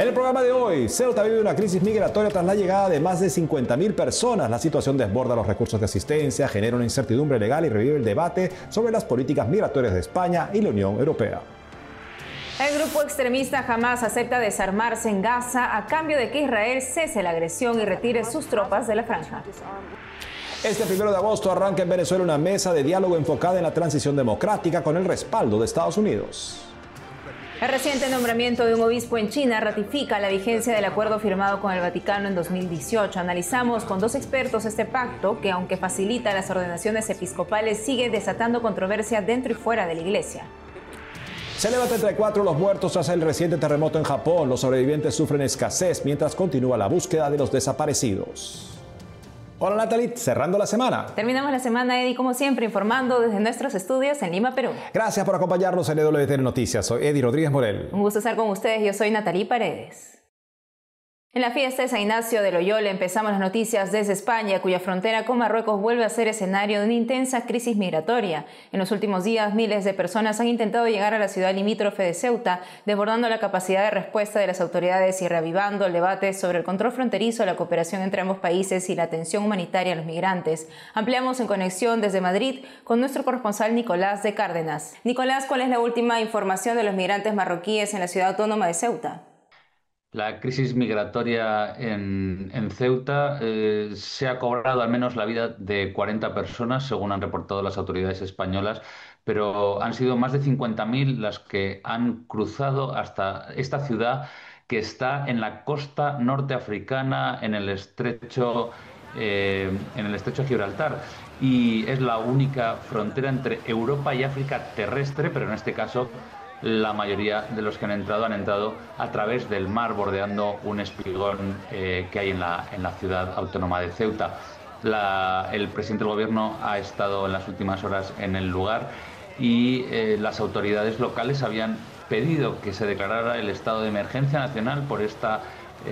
En el programa de hoy, Ceuta vive una crisis migratoria tras la llegada de más de 50.000 personas. La situación desborda los recursos de asistencia, genera una incertidumbre legal y revive el debate sobre las políticas migratorias de España y la Unión Europea. El grupo extremista Hamás acepta desarmarse en Gaza a cambio de que Israel cese la agresión y retire sus tropas de la franja. Este 1 de agosto arranca en Venezuela una mesa de diálogo enfocada en la transición democrática con el respaldo de Estados Unidos. El reciente nombramiento de un obispo en China ratifica la vigencia del acuerdo firmado con el Vaticano en 2018. Analizamos con dos expertos este pacto que, aunque facilita las ordenaciones episcopales, sigue desatando controversia dentro y fuera de la Iglesia. Se levanta entre 4 los muertos tras el reciente terremoto en Japón. Los sobrevivientes sufren escasez mientras continúa la búsqueda de los desaparecidos. Hola Natalie, cerrando la semana. Terminamos la semana, Eddie, como siempre, informando desde nuestros estudios en Lima, Perú. Gracias por acompañarnos en EWTN Noticias. Soy Eddie Rodríguez Morel. Un gusto estar con ustedes. Yo soy Natalie Paredes. En la fiesta de San Ignacio de Loyola empezamos las noticias desde España, cuya frontera con Marruecos vuelve a ser escenario de una intensa crisis migratoria. En los últimos días, miles de personas han intentado llegar a la ciudad limítrofe de Ceuta, desbordando la capacidad de respuesta de las autoridades y reavivando el debate sobre el control fronterizo, la cooperación entre ambos países y la atención humanitaria a los migrantes. Ampliamos en conexión desde Madrid con nuestro corresponsal Nicolás de Cárdenas. Nicolás, ¿cuál es la última información de los migrantes marroquíes en la ciudad autónoma de Ceuta? La crisis migratoria en Ceuta se ha cobrado al menos la vida de 40 personas, según han reportado las autoridades españolas, pero han sido más de 50.000 las que han cruzado hasta esta ciudad que está en la costa norteafricana, en el estrecho de Gibraltar. Y es la única frontera entre Europa y África terrestre, pero en este caso la mayoría de los que han entrado a través del mar, bordeando un espigón que hay en la ciudad autónoma de Ceuta. El presidente del gobierno ha estado en las últimas horas en el lugar y las autoridades locales habían pedido que se declarara el estado de emergencia nacional por esta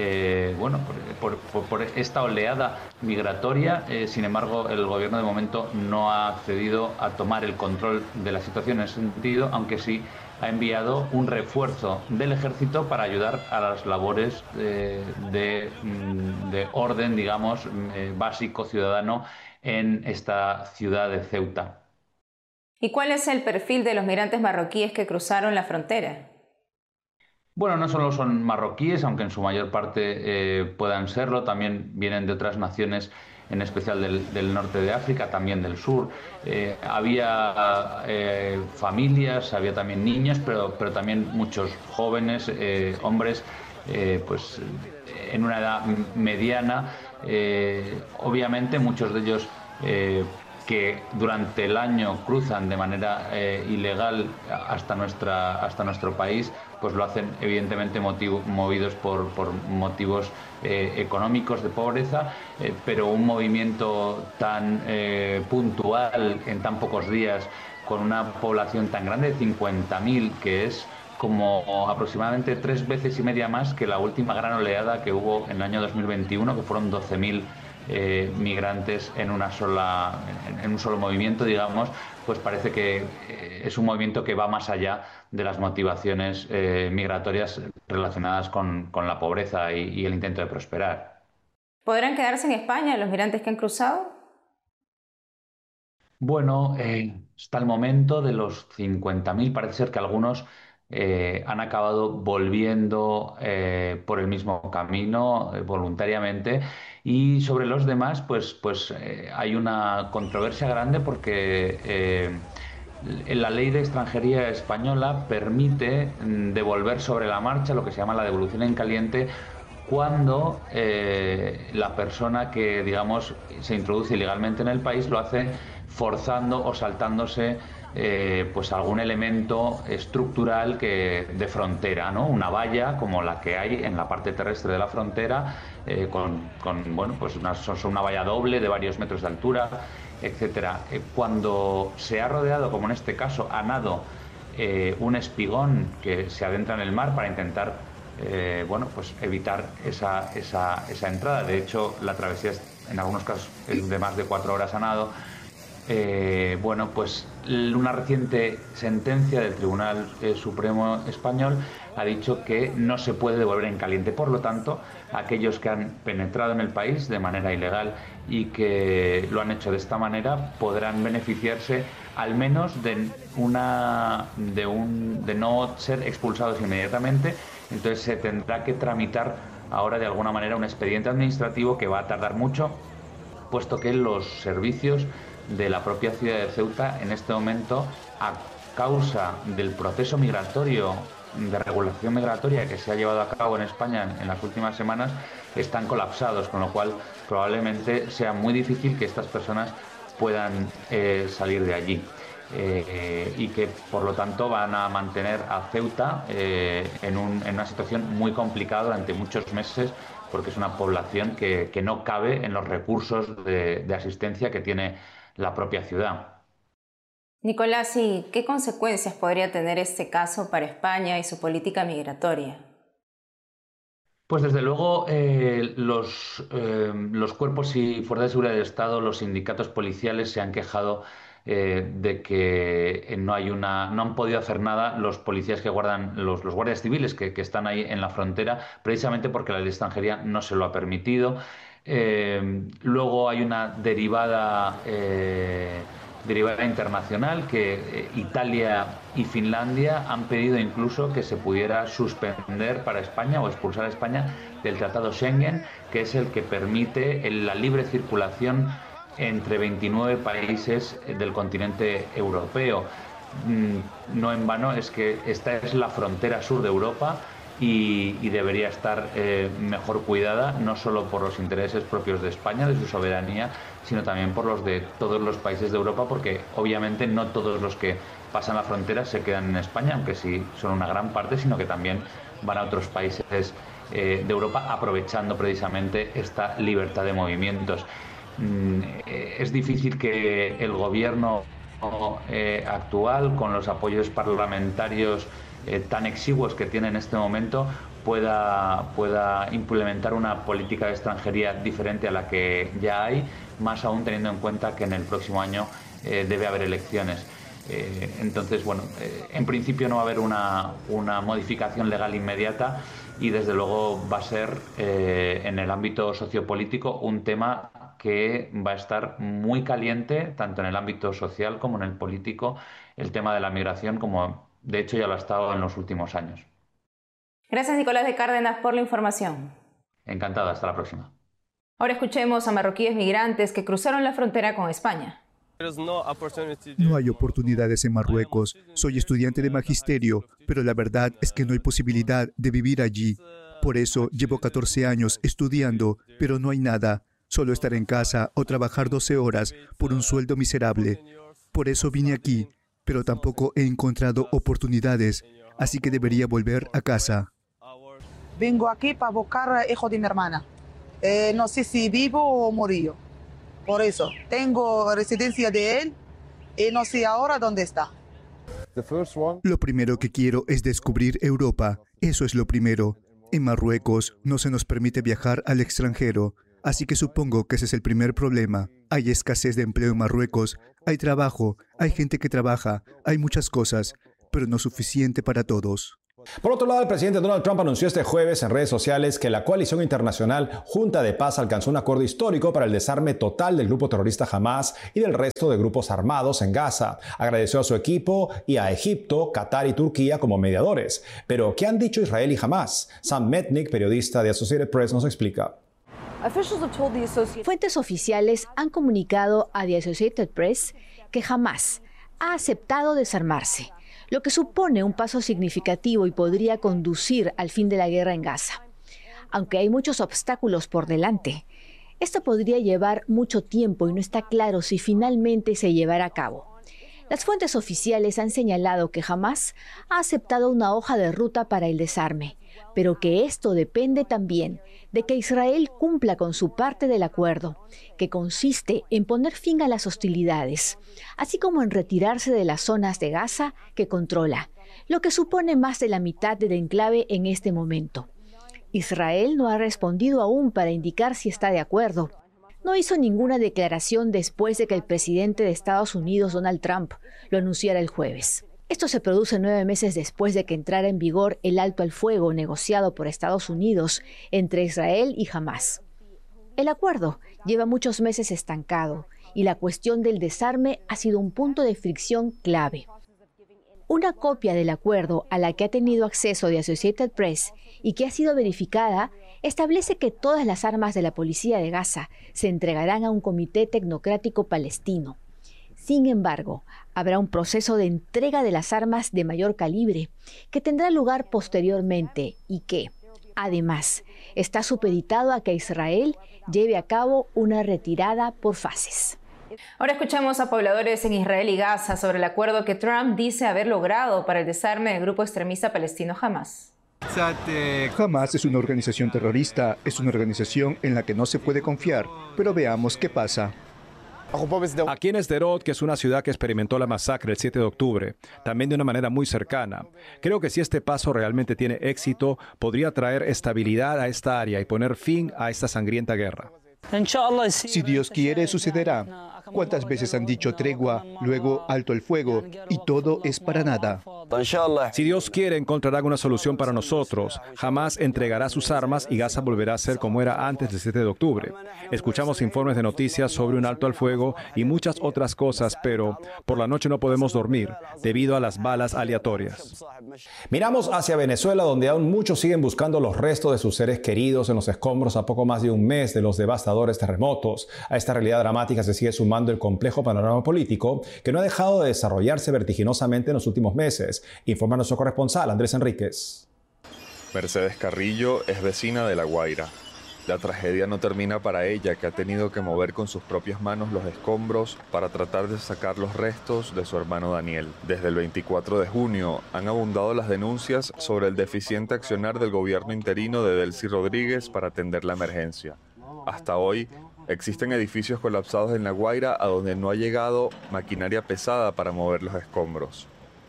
por esta oleada migratoria. Sin embargo, el gobierno de momento no ha accedido a tomar el control de la situación en ese sentido, aunque sí ha enviado un refuerzo del ejército para ayudar a las labores de orden, digamos, básico ciudadano en esta ciudad de Ceuta. ¿Y cuál es el perfil de los migrantes marroquíes que cruzaron la frontera? Bueno, no solo son marroquíes, aunque en su mayor parte puedan serlo, también vienen de otras naciones, en especial del norte de África, también del sur. Había familias, había también niños, pero también muchos jóvenes, hombres, pues en una edad mediana. Obviamente muchos de ellos que durante el año cruzan de manera ilegal hasta nuestro país, pues lo hacen evidentemente movidos por motivos económicos de pobreza, pero un movimiento tan puntual en tan pocos días, con una población tan grande de 50.000, que es como aproximadamente 3 veces y media más que la última gran oleada que hubo en el año 2021, que fueron 12.000 migrantes en un solo movimiento, digamos, pues parece que es un movimiento que va más allá de las motivaciones migratorias relacionadas con la pobreza y el intento de prosperar. ¿Podrán quedarse en España los migrantes que han cruzado? Bueno, hasta el momento de los 50.000 parece ser que algunos han acabado volviendo por el mismo camino voluntariamente, y sobre los demás pues hay una controversia grande porque la ley de extranjería española permite devolver sobre la marcha lo que se llama la devolución en caliente cuando la persona que, digamos, se introduce ilegalmente en el país lo hace forzando o saltándose pues algún elemento estructural de frontera, ¿no? Una valla como la que hay en la parte terrestre de la frontera, bueno, pues una valla doble de varios metros de altura, etcétera. Cuando se ha rodeado, como en este caso, a nado un espigón que se adentra en el mar para intentar bueno, pues evitar esa entrada. De hecho, la travesía en algunos casos es de más de 4 horas a nado. bueno, pues una reciente sentencia del Tribunal Supremo Español ha dicho que no se puede devolver en caliente. Por lo tanto, aquellos que han penetrado en el país de manera ilegal y que lo han hecho de esta manera podrán beneficiarse al menos de no ser expulsados inmediatamente. Entonces se tendrá que tramitar ahora de alguna manera un expediente administrativo que va a tardar mucho, puesto que los servicios de la propia ciudad de Ceuta en este momento, a causa del proceso migratorio, de regulación migratoria que se ha llevado a cabo en España en las últimas semanas, están colapsados, con lo cual probablemente sea muy difícil que estas personas puedan salir de allí. Y que por lo tanto van a mantener a Ceuta en una situación muy complicada durante muchos meses, porque es una población que no cabe en los recursos de asistencia que tiene la propia ciudad. Nicolás, ¿y qué consecuencias podría tener este caso para España y su política migratoria? Pues desde luego los cuerpos y fuerzas de seguridad del Estado, los sindicatos policiales se han quejado de que no han podido hacer nada los policías que guardan, los guardias civiles que están ahí en la frontera, precisamente porque la ley de extranjería no se lo ha permitido. Luego hay una derivada internacional que Italia y Finlandia han pedido incluso que se pudiera suspender para España o expulsar a España del Tratado Schengen, que es el que permite la libre circulación entre 29 países del continente europeo. No en vano es que esta es la frontera sur de Europa y debería estar mejor cuidada, no solo por los intereses propios de España, de su soberanía, sino también por los de todos los países de Europa, porque obviamente no todos los que pasan la frontera se quedan en España, aunque sí son una gran parte, sino que también van a otros países de Europa aprovechando precisamente esta libertad de movimientos. Es difícil que el gobierno actual, con los apoyos parlamentarios tan exiguos que tiene en este momento, pueda implementar una política de extranjería diferente a la que ya hay, más aún teniendo en cuenta que en el próximo año debe haber elecciones. Entonces, bueno, en principio no va a haber una modificación legal inmediata y desde luego va a ser en el ámbito sociopolítico un tema que va a estar muy caliente, tanto en el ámbito social como en el político, el tema de la migración, como de hecho ya lo ha estado en los últimos años. Gracias, Nicolás de Cárdenas, por la información. Encantado, hasta la próxima. Ahora escuchemos a marroquíes migrantes que cruzaron la frontera con España. No hay oportunidades en Marruecos. Soy estudiante de magisterio, pero la verdad es que no hay posibilidad de vivir allí. Por eso llevo 14 años estudiando, pero no hay nada. Solo estar en casa o trabajar 12 horas por un sueldo miserable. Por eso vine aquí, pero tampoco he encontrado oportunidades, así que debería volver a casa. Vengo aquí para buscar hijo de mi hermana. No sé si vivo o morí. Por eso, tengo residencia de él y no sé ahora dónde está. Lo primero que quiero es descubrir Europa. Eso es lo primero. En Marruecos no se nos permite viajar al extranjero, así que supongo que ese es el primer problema. Hay escasez de empleo en Marruecos, hay trabajo, hay gente que trabaja, hay muchas cosas, pero no suficiente para todos. Por otro lado, el presidente Donald Trump anunció este jueves en redes sociales que la coalición internacional Junta de Paz alcanzó un acuerdo histórico para el desarme total del grupo terrorista Hamás y del resto de grupos armados en Gaza. Agradeció a su equipo y a Egipto, Qatar y Turquía como mediadores. Pero, ¿qué han dicho Israel y Hamás? Sam Metnick, periodista de Associated Press, nos explica. Fuentes oficiales han comunicado a The Associated Press que Hamás ha aceptado desarmarse, lo que supone un paso significativo y podría conducir al fin de la guerra en Gaza. Aunque hay muchos obstáculos por delante, esto podría llevar mucho tiempo y no está claro si finalmente se llevará a cabo. Las fuentes oficiales han señalado que Hamás ha aceptado una hoja de ruta para el desarme, pero que esto depende también de que Israel cumpla con su parte del acuerdo, que consiste en poner fin a las hostilidades, así como en retirarse de las zonas de Gaza que controla, lo que supone más de la mitad del enclave en este momento. Israel no ha respondido aún para indicar si está de acuerdo. no hizo ninguna declaración después de que el presidente de Estados Unidos, Donald Trump, lo anunciara el jueves. Esto se produce 9 meses después de que entrara en vigor el alto al fuego negociado por Estados Unidos entre Israel y Hamás. El acuerdo lleva muchos meses estancado y la cuestión del desarme ha sido un punto de fricción clave. Una copia del acuerdo a la que ha tenido acceso The Associated Press y que ha sido verificada establece que todas las armas de la policía de Gaza se entregarán a un comité tecnocrático palestino. Sin embargo, habrá un proceso de entrega de las armas de mayor calibre que tendrá lugar posteriormente y que, además, está supeditado a que Israel lleve a cabo una retirada por fases. Ahora escuchamos a pobladores en Israel y Gaza sobre el acuerdo que Trump dice haber logrado para el desarme del grupo extremista palestino Hamás. Hamás es una organización terrorista, es una organización en la que no se puede confiar, pero veamos qué pasa. Aquí en Sderot, que es una ciudad que experimentó la masacre el 7 de octubre, también de una manera muy cercana. Creo que si este paso realmente tiene éxito, podría traer estabilidad a esta área y poner fin a esta sangrienta guerra. Si Dios quiere, sucederá. ¿Cuántas veces han dicho tregua, luego alto el fuego, y todo es para nada? Si Dios quiere, encontrarán una solución para nosotros. Hamás entregará sus armas y Gaza volverá a ser como era antes del 7 de octubre. Escuchamos informes de noticias sobre un alto al fuego y muchas otras cosas, pero por la noche no podemos dormir debido a las balas aleatorias. Miramos hacia Venezuela, donde aún muchos siguen buscando los restos de sus seres queridos en los escombros a poco más de un mes de los devastadores terremotos. A esta realidad dramática se sigue sumando el complejo panorama político que no ha dejado de desarrollarse vertiginosamente en los últimos meses, informa nuestro corresponsal Andrés Enríquez. Mercedes Carrillo es vecina de La Guaira. La tragedia no termina para ella, que ha tenido que mover con sus propias manos los escombros para tratar de sacar los restos de su hermano Daniel. Desde el 24 de junio han abundado las denuncias sobre el deficiente accionar del gobierno interino de Delcy Rodríguez para atender la emergencia. Hasta hoy, existen edificios colapsados en La Guaira a donde no ha llegado maquinaria pesada para mover los escombros.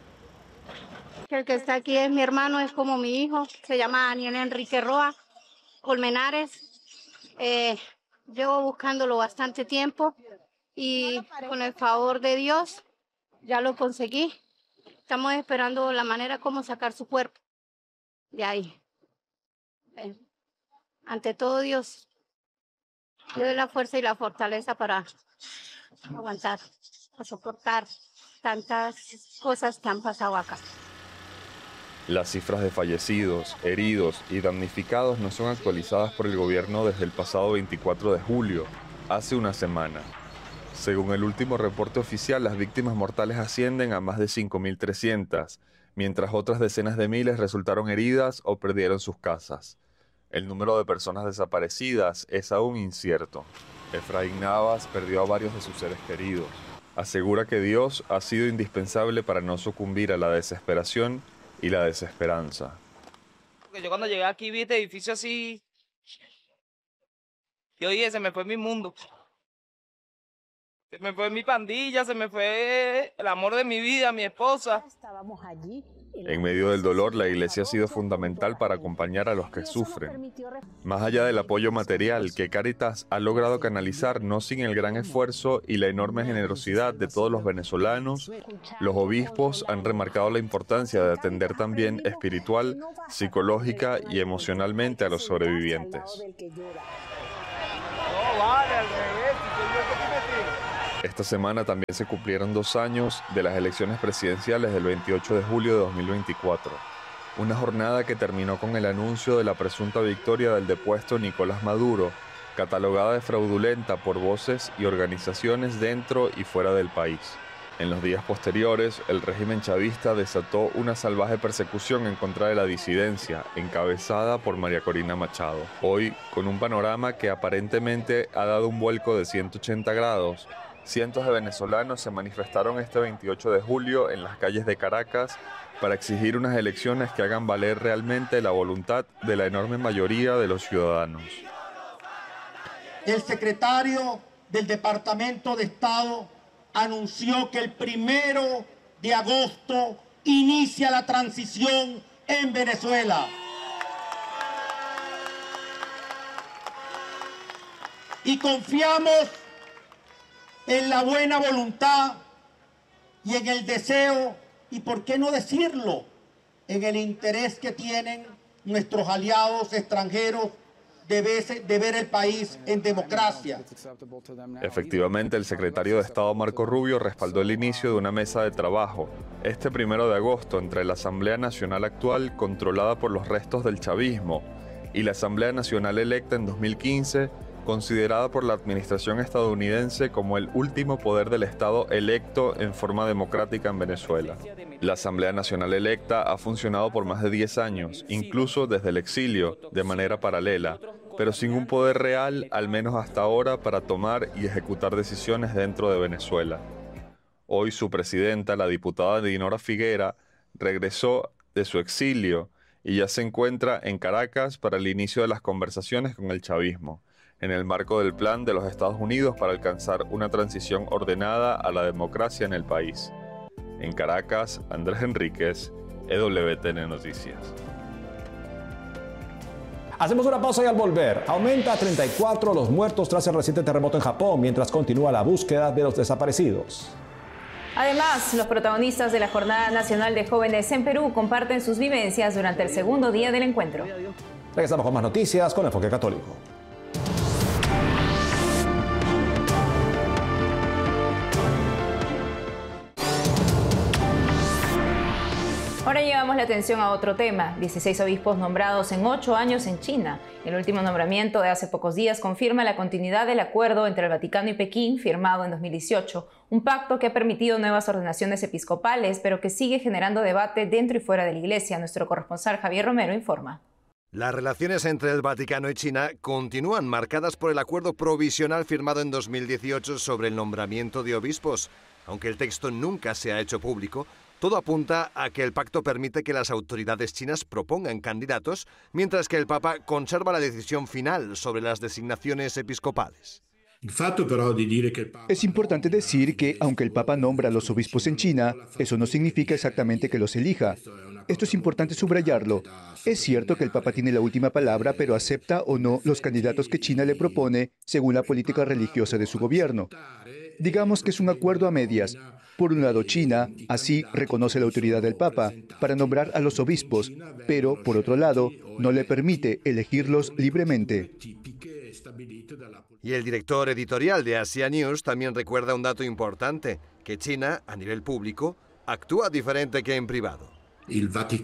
El que está aquí es mi hermano, es como mi hijo, se llama Daniel Enrique Roa Colmenares. Llevo buscándolo bastante tiempo y con el favor de Dios ya lo conseguí. Estamos esperando la manera como sacar su cuerpo de ahí. Ante todo Dios, le doy la fuerza y la fortaleza para aguantar, para soportar tantas cosas que han pasado acá. Las cifras de fallecidos, heridos y damnificados no son actualizadas por el gobierno desde el pasado 24 de julio, hace una semana. Según el último reporte oficial, las víctimas mortales ascienden a más de 5.300, mientras otras decenas de miles resultaron heridas o perdieron sus casas. El número de personas desaparecidas es aún incierto. Efraín Navas perdió a varios de sus seres queridos. Asegura que Dios ha sido indispensable para no sucumbir a la desesperación y la desesperanza. Porque yo cuando llegué aquí vi este edificio así, y oye, se me fue mi mundo. Se me fue mi pandilla, se me fue el amor de mi vida, mi esposa. En medio del dolor, la iglesia ha sido fundamental para acompañar a los que sufren. Más allá del apoyo material que Cáritas ha logrado canalizar, no sin el gran esfuerzo y la enorme generosidad de todos los venezolanos, los obispos han remarcado la importancia de atender también espiritual, psicológica y emocionalmente a los sobrevivientes. Esta semana también se cumplieron 2 años de las elecciones presidenciales del 28 de julio de 2024. Una jornada que terminó con el anuncio de la presunta victoria del depuesto Nicolás Maduro, catalogada de fraudulenta por voces y organizaciones dentro y fuera del país. En los días posteriores, el régimen chavista desató una salvaje persecución en contra de la disidencia, encabezada por María Corina Machado. Hoy, con un panorama que aparentemente ha dado un vuelco de 180 grados, cientos de venezolanos se manifestaron este 28 de julio en las calles de Caracas para exigir unas elecciones que hagan valer realmente la voluntad de la enorme mayoría de los ciudadanos. El secretario del Departamento de Estado anunció que el 1 de agosto inicia la transición en Venezuela. y confiamos en la buena voluntad y en el deseo, y por qué no decirlo, en el interés que tienen nuestros aliados extranjeros de ver el país en democracia. Efectivamente, el secretario de Estado Marco Rubio respaldó el inicio de una mesa de trabajo este 1 de agosto entre la Asamblea Nacional actual, controlada por los restos del chavismo, y la Asamblea Nacional electa en 2015, considerada por la administración estadounidense como el último poder del Estado electo en forma democrática en Venezuela. La Asamblea Nacional electa ha funcionado por más de 10 años, incluso desde el exilio, de manera paralela, pero sin un poder real, al menos hasta ahora, para tomar y ejecutar decisiones dentro de Venezuela. Hoy su presidenta, la diputada Dinora Figuera, regresó de su exilio y ya se encuentra en Caracas para el inicio de las conversaciones con el chavismo, en el marco del plan de los Estados Unidos para alcanzar una transición ordenada a la democracia en el país. En Caracas, Andrés Enríquez, EWTN Noticias. Hacemos una pausa y al volver, aumenta a 34 los muertos tras el reciente terremoto en Japón, mientras continúa la búsqueda de los desaparecidos. Además, los protagonistas de la Jornada Nacional de Jóvenes en Perú comparten sus vivencias durante el segundo día del encuentro. Regresamos con más noticias con Enfoque Católico. Ahora llevamos la atención a otro tema. 16 obispos nombrados en 8 años en China. El último nombramiento de hace pocos días confirma la continuidad del acuerdo entre el Vaticano y Pekín firmado en 2018. Un pacto que ha permitido nuevas ordenaciones episcopales, pero que sigue generando debate dentro y fuera de la Iglesia. Nuestro corresponsal Javier Romero informa. Las relaciones entre el Vaticano y China continúan marcadas por el acuerdo provisional firmado en 2018 sobre el nombramiento de obispos. Aunque el texto nunca se ha hecho público, todo apunta a que el pacto permite que las autoridades chinas propongan candidatos, mientras que el Papa conserva la decisión final sobre las designaciones episcopales. Es importante decir que, aunque el Papa nombra a los obispos en China, eso no significa exactamente que los elija. Esto es importante subrayarlo. Es cierto que el Papa tiene la última palabra, pero acepta o no los candidatos que China le propone según la política religiosa de su gobierno. Digamos que es un acuerdo a medias. Por un lado, China así reconoce la autoridad del Papa para nombrar a los obispos, pero por otro lado, no le permite elegirlos libremente. Y el director editorial de Asia News también recuerda un dato importante, que China, a nivel público, actúa diferente que en privado. El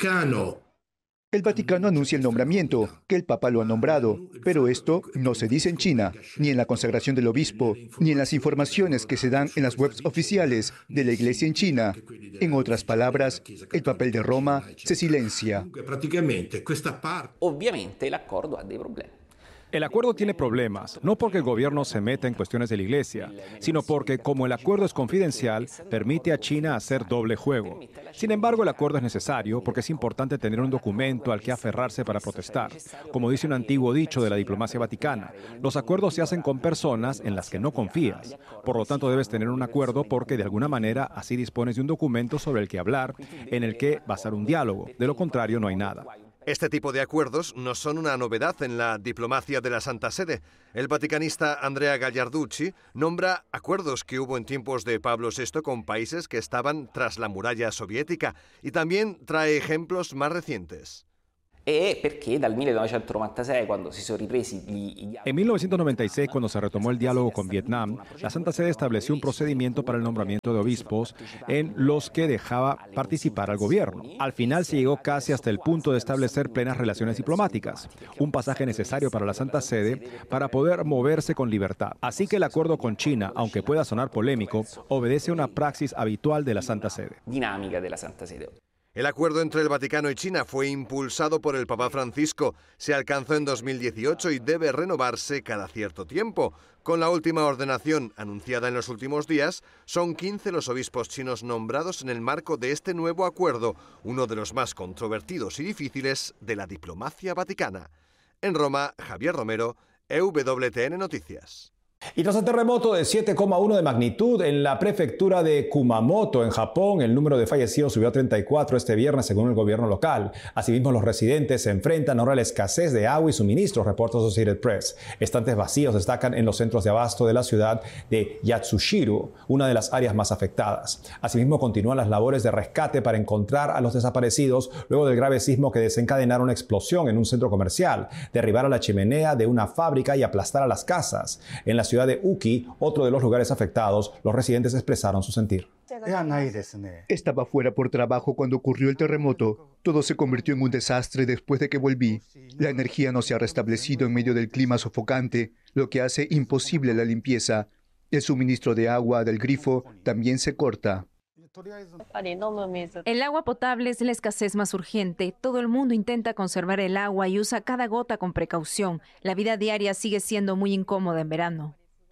Vaticano anuncia el nombramiento, que el Papa lo ha nombrado, pero esto no se dice en China, ni en la consagración del obispo, ni en las informaciones que se dan en las webs oficiales de la Iglesia en China. En otras palabras, el papel de Roma se silencia. Obviamente el acuerdo ha dei problemi. El acuerdo tiene problemas, no porque el gobierno se meta en cuestiones de la Iglesia, sino porque, como el acuerdo es confidencial, permite a China hacer doble juego. Sin embargo, el acuerdo es necesario porque es importante tener un documento al que aferrarse para protestar. Como dice un antiguo dicho de la diplomacia vaticana, los acuerdos se hacen con personas en las que no confías. Por lo tanto, debes tener un acuerdo porque, de alguna manera, así dispones de un documento sobre el que hablar, en el que basar un diálogo. De lo contrario, no hay nada. Este tipo de acuerdos no son una novedad en la diplomacia de la Santa Sede. El vaticanista Andrea Gagliarducci nombra acuerdos que hubo en tiempos de Pablo VI con países que estaban tras la muralla soviética y también trae ejemplos más recientes. Perché dal 1996, cuando si sono ripresi En 1996, cuando se retomó el diálogo con Vietnam, la Santa Sede estableció un procedimiento para el nombramiento de obispos en los que dejaba participar al gobierno. Al final se llegó casi hasta el punto de establecer plenas relaciones diplomáticas, un pasaje necesario para la Santa Sede para poder moverse con libertad. Así que el acuerdo con China, aunque pueda sonar polémico, obedece a una praxis habitual de la Santa Sede. Dinámica de la Santa Sede. El acuerdo entre el Vaticano y China fue impulsado por el Papa Francisco, se alcanzó en 2018 y debe renovarse cada cierto tiempo. Con la última ordenación anunciada en los últimos días, son 15 los obispos chinos nombrados en el marco de este nuevo acuerdo, uno de los más controvertidos y difíciles de la diplomacia vaticana. En Roma, Javier Romero, EWTN Noticias. Y tras el terremoto de 7,1 de magnitud en la prefectura de Kumamoto, en Japón, el número de fallecidos subió a 34 este viernes, según el gobierno local. Asimismo, los residentes se enfrentan ahora a la escasez de agua y suministros, reporta Associated Press. Estantes vacíos destacan en los centros de abasto de la ciudad de Yatsushiro, una de las áreas más afectadas. Asimismo, continúan las labores de rescate para encontrar a los desaparecidos luego del grave sismo que desencadenaron una explosión en un centro comercial, derribar a la chimenea de una fábrica y aplastar a las casas. En la ciudad de Uki, otro de los lugares afectados, los residentes expresaron su sentir. Estaba fuera por trabajo cuando ocurrió el terremoto. Todo se convirtió en un desastre después de que volví. La energía no se ha restablecido en medio del clima sofocante, lo que hace imposible la limpieza. El suministro de agua del grifo también se corta. El agua potable es la escasez más urgente. Todo el mundo intenta conservar el agua y usa cada gota con precaución. La vida diaria sigue siendo muy incómoda en verano.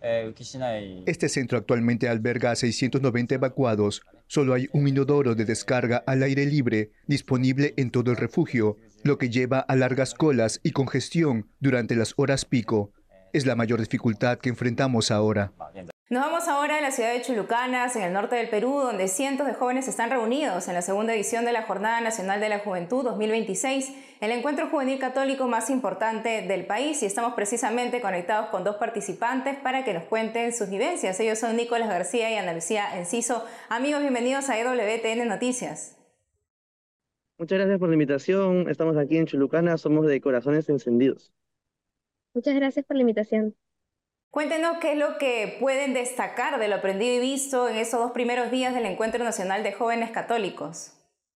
Este centro actualmente alberga a 690 evacuados. Solo hay un inodoro de descarga al aire libre disponible en todo el refugio, lo que lleva a largas colas y congestión durante las horas pico. Es la mayor dificultad que enfrentamos ahora. Nos vamos ahora a la ciudad de Chulucanas, en el norte del Perú, donde cientos de jóvenes están reunidos en la segunda edición de la Jornada Nacional de la Juventud 2026, el encuentro juvenil católico más importante del país, y estamos precisamente conectados con dos participantes para que nos cuenten sus vivencias. Ellos son Nicolás García y Ana Lucía Enciso. Amigos, bienvenidos a EWTN Noticias. Muchas gracias por la invitación. Estamos aquí en Chulucanas, somos de Corazones Encendidos. Muchas gracias por la invitación. Cuéntenos qué es lo que pueden destacar de lo aprendido y visto en esos 2 primeros días del Encuentro Nacional de Jóvenes Católicos.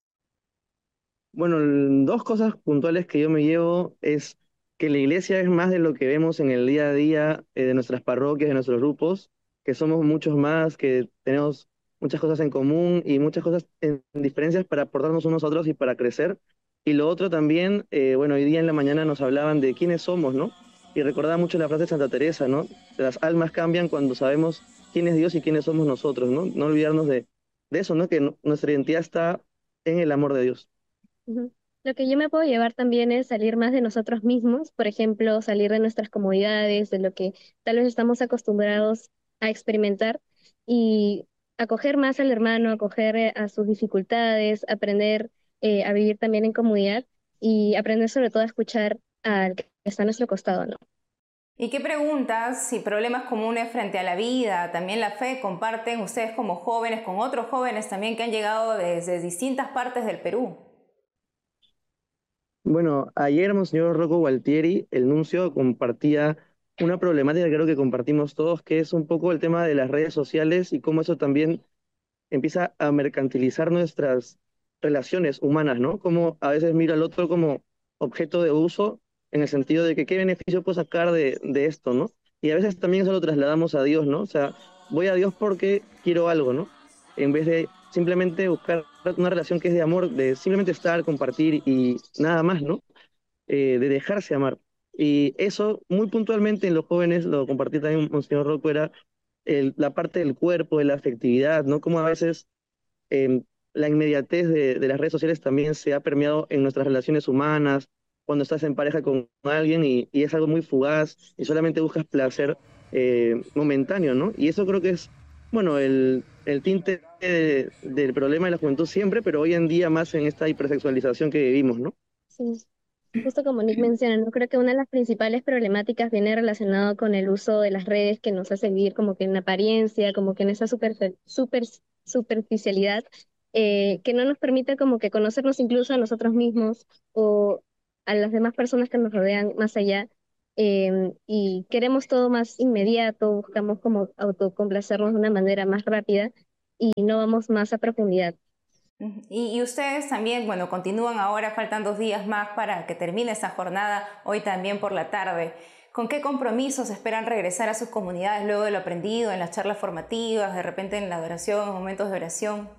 Bueno, 2 cosas puntuales que yo me llevo es que la iglesia es más de lo que vemos en el día a día de nuestras parroquias, de nuestros grupos, que somos muchos más, que tenemos muchas cosas en común y muchas cosas en diferencias para aportarnos unos a otros y para crecer. Y lo otro también, bueno, hoy día en la mañana nos hablaban de quiénes somos, ¿no? Y recordaba mucho la frase de Santa Teresa, ¿no? Las almas cambian cuando sabemos quién es Dios y quiénes somos nosotros, ¿no? No olvidarnos de eso, ¿no? Que nuestra identidad está en el amor de Dios. Lo que yo me puedo llevar también es salir más de nosotros mismos, por ejemplo, salir de nuestras comodidades, de lo que tal vez estamos acostumbrados a experimentar, y acoger más al hermano, acoger a sus dificultades, aprender a vivir también en comunidad y aprender sobre todo a escuchar al que está a nuestro costado, ¿no? ¿Y qué preguntas y problemas comunes frente a la vida, también la fe, comparten ustedes como jóvenes con otros jóvenes también que han llegado desde distintas partes del Perú? Bueno, ayer Monseñor Rocco Gualtieri, el nuncio, compartía una problemática que creo que compartimos todos, que es un poco el tema de las redes sociales y cómo eso también empieza a mercantilizar nuestras relaciones humanas, ¿no? Como a veces mira al otro como objeto de uso, en el sentido de que qué beneficio puedo sacar de esto, ¿no? Y a veces también eso lo trasladamos a Dios, ¿no? O sea, voy a Dios porque quiero algo, ¿no? En vez de simplemente buscar una relación que es de amor, de simplemente estar, compartir y nada más, ¿no? De dejarse amar. Y eso, muy puntualmente en los jóvenes, lo compartí también Monseñor Rocco, era la parte del cuerpo, de la afectividad, ¿no? Como a veces la inmediatez de las redes sociales también se ha permeado en nuestras relaciones humanas, cuando estás en pareja con alguien y es algo muy fugaz y solamente buscas placer momentáneo, ¿no? Y eso creo que es, bueno, el tinte del problema de la juventud siempre, pero hoy en día más en esta hipersexualización que vivimos, ¿no? Sí, justo como Nick menciona, ¿no? Creo que una de las principales problemáticas viene relacionado con el uso de las redes, que nos hace vivir como que en apariencia, como que en esa superficialidad, que no nos permite como que conocernos incluso a nosotros mismos o a las demás personas que nos rodean más allá, y queremos todo más inmediato, buscamos como autocomplacernos de una manera más rápida y no vamos más a profundidad. Y ustedes también, bueno, continúan ahora, faltan 2 días más para que termine esta jornada, hoy también por la tarde. ¿Con qué compromisos esperan regresar a sus comunidades luego de lo aprendido en las charlas formativas, de repente en la adoración, en momentos de oración?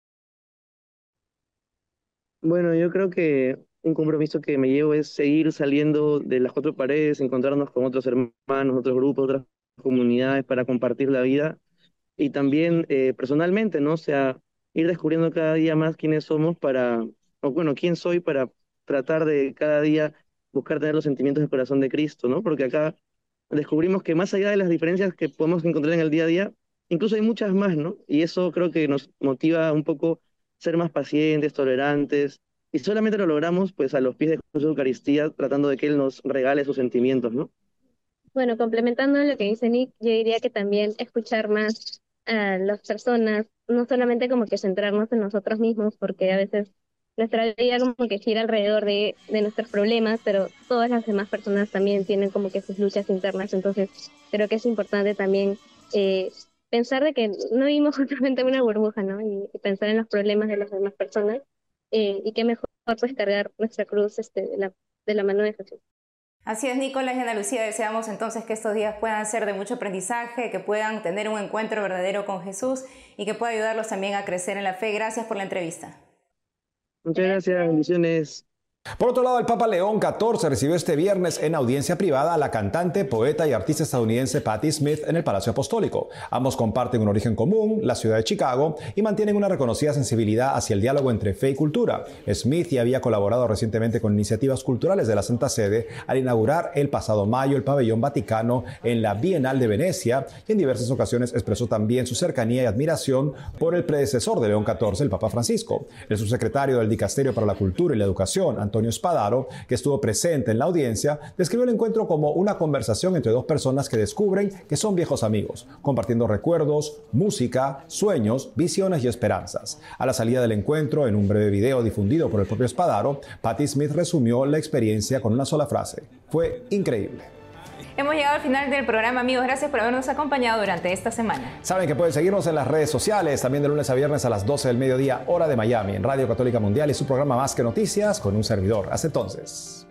Bueno, yo creo que un compromiso que me llevo es seguir saliendo de las 4 paredes, encontrarnos con otros hermanos, otros grupos, otras comunidades para compartir la vida y también personalmente, ¿no? O sea, ir descubriendo cada día más quiénes somos o bueno, quién soy para tratar de cada día buscar tener los sentimientos del corazón de Cristo, ¿no? Porque acá descubrimos que más allá de las diferencias que podemos encontrar en el día a día, incluso hay muchas más, ¿no? Y eso creo que nos motiva un poco ser más pacientes, tolerantes, y solamente lo logramos pues a los pies de Jesús de Eucaristía, tratando de que Él nos regale sus sentimientos, ¿no? Bueno, complementando lo que dice Nick, yo diría que también escuchar más a las personas, no solamente como que centrarnos en nosotros mismos, porque a veces nuestra vida como que gira alrededor de nuestros problemas, pero todas las demás personas también tienen como que sus luchas internas, entonces creo que es importante también pensar de que no vivimos justamente en una burbuja, ¿no? Y pensar en los problemas de las demás personas, y qué mejor pues cargar nuestra cruz de la mano de Jesús. Así es, Nicolás y Ana Lucía, deseamos entonces que estos días puedan ser de mucho aprendizaje, que puedan tener un encuentro verdadero con Jesús y que pueda ayudarlos también a crecer en la fe. Gracias por la entrevista. Muchas gracias, bendiciones. Por otro lado, el Papa León XIV recibió este viernes en audiencia privada a la cantante, poeta y artista estadounidense Patti Smith en el Palacio Apostólico. Ambos comparten un origen común, la ciudad de Chicago, y mantienen una reconocida sensibilidad hacia el diálogo entre fe y cultura. Smith ya había colaborado recientemente con iniciativas culturales de la Santa Sede al inaugurar el pasado mayo el pabellón Vaticano en la Bienal de Venecia, y en diversas ocasiones expresó también su cercanía y admiración por el predecesor de León XIV, el Papa Francisco. El subsecretario del Dicasterio para la Cultura y la Educación, Antonio Spadaro, que estuvo presente en la audiencia, describió el encuentro como una conversación entre dos personas que descubren que son viejos amigos, compartiendo recuerdos, música, sueños, visiones y esperanzas. A la salida del encuentro, en un breve video difundido por el propio Spadaro, Patti Smith resumió la experiencia con una sola frase: fue increíble. Hemos llegado al final del programa, amigos. Gracias por habernos acompañado durante esta semana. Saben que pueden seguirnos en las redes sociales, también de lunes a viernes a las 12 del mediodía, hora de Miami, en Radio Católica Mundial y su programa Más que Noticias con un servidor. Hasta entonces.